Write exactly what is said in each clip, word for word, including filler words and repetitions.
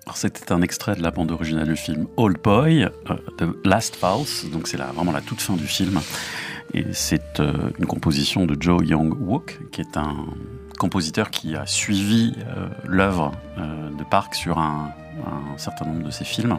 Alors, c'était un extrait de la bande originale du film Old Boy, euh, de Last Waltz, donc c'est la, vraiment la toute fin du film. Et c'est euh, une composition de Jo Young-wook, qui est un compositeur qui a suivi euh, l'œuvre euh, de Park sur un, un certain nombre de ses films,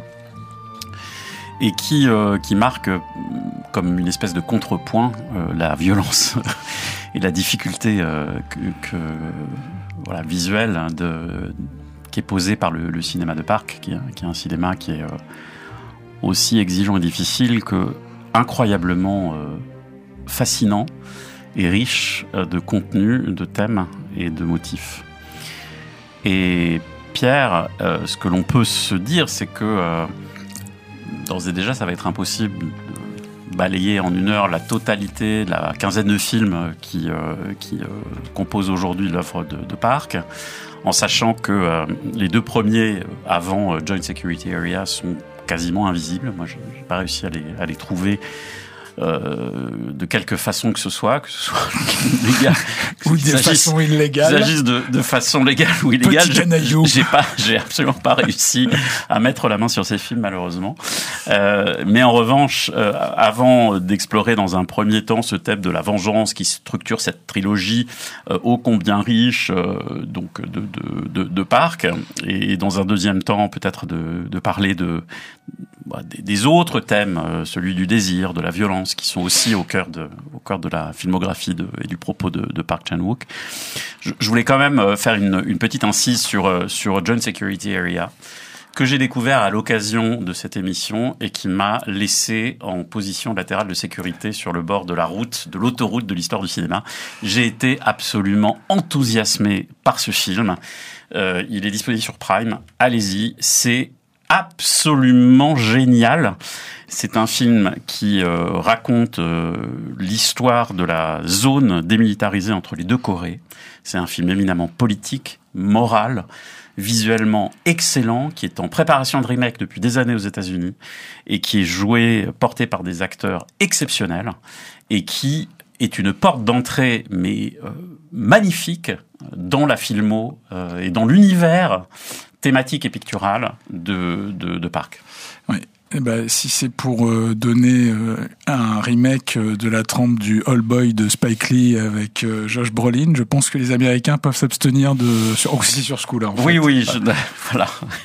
et qui, euh, qui marque euh, comme une espèce de contrepoint euh, la violence et la difficulté euh, que, que, voilà, visuelle de, qui est posée par le, le cinéma de Park, qui, qui est un cinéma qui est euh, aussi exigeant et difficile que incroyablement euh, fascinant et riche de contenu, de thèmes et de motifs. Et Pierre, euh, ce que l'on peut se dire, c'est que euh, d'ores et déjà, ça va être impossible de balayer en une heure la totalité de la quinzaine de films qui, euh, qui euh, composent aujourd'hui l'œuvre de, de Park, en sachant que euh, les deux premiers, avant euh, Joint Security Area, sont quasiment invisibles. Moi, je n'ai pas réussi à les, à les trouver Euh, de quelque façon que ce soit, que ce soit légal ou de façon illégale, qu'il s'agisse de, de façon légale ou illégale. J'ai, j'ai pas, j'ai absolument pas réussi à mettre la main sur ces films, malheureusement. Euh, mais en revanche, euh, avant d'explorer dans un premier temps ce thème de la vengeance qui structure cette trilogie euh, ô combien riche, euh, donc de, de, de, de Park, et dans un deuxième temps peut-être de, de parler de bah, des, des autres thèmes, euh, celui du désir, de la violence, qui sont aussi au cœur de, au cœur de la filmographie de, et du propos de, de Park Chan-wook. Je, je voulais quand même faire une, une petite incise sur, sur Joint Security Area, que j'ai découvert à l'occasion de cette émission et qui m'a laissé en position latérale de sécurité sur le bord de la route, de l'autoroute de l'histoire du cinéma. J'ai été absolument enthousiasmé par ce film. Euh, il est disponible sur Prime. Allez-y, c'est absolument génial. C'est un film qui euh, raconte euh, l'histoire de la zone démilitarisée entre les deux Corées. C'est un film éminemment politique, moral, visuellement excellent, qui est en préparation de remake depuis des années aux États-Unis et qui est joué, porté par des acteurs exceptionnels et qui est une porte d'entrée, mais euh, magnifique, dans la filmo euh, et dans l'univers thématique et pictural de, de, de Park. Oui. Eh ben, si c'est pour euh, donner euh, un remake euh, de la trempe du Old Boy de Spike Lee avec euh, Josh Brolin, je pense que les Américains peuvent s'abstenir de sur, aussi sur ce coup-là. En oui, fait. oui, je, voilà.